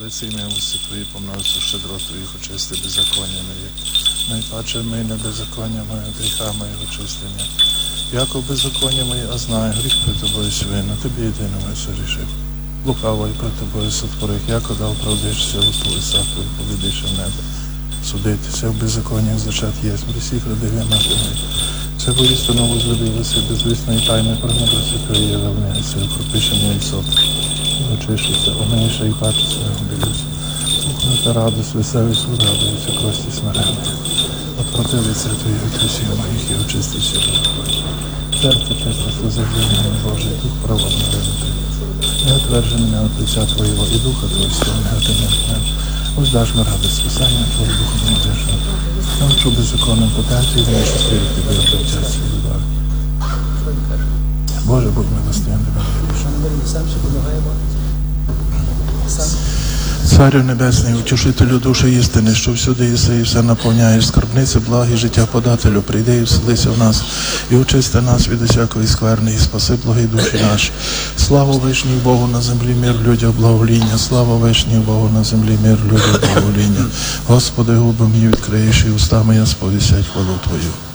лиці милості Твої, помножся щедро Твоїх очисти беззаконня моє. Найпаче мене беззаконня моє, гріха моєго чистення. Яко беззаконня моє, а знаю, гріх при Тобою свину, Тобі єдиному сорішив. Лукаво і при Тобою сотворих, яко дав правдишся у Твою саку, повідише в небо. Судитися в беззаконнях зачат єсть, всіх родив я мати мою. Це воістину возлюбилося, безвісної тайни премудрості Твоєї являється, пропишення і сок. Очищуся, омиєша і пачуся, обілюся. Ухнута радость, веселість урадується, крості смиренна. Отпроти лиця Твої отрісів моїх і очистися. Серце чисте, слезовлення Божий, дух праведний винутий. Не отвержи мене от лиця Твоєго і духа Твоєго негативним. Воздаш ми радость спасання Твого Духа Мудрішого. Навчу беззаконним потенції, в інші спірі Тебе обращаться і любові. Боже, будь милостивим до мене. Царю Небесний, утішителю душі істини, що всюди єси і все наповняєш, скарбниці благі життя подателю, прийди і вселися в нас, і очисти нас від усякої скверни, і спаси благі душі наші. Слава вишній Богу на землі, мир людям благовоління, слава вишній Богу на землі, мир людям благовоління. Господи, губи мені відкриєш, і уста моя сповісять хвалу Твою.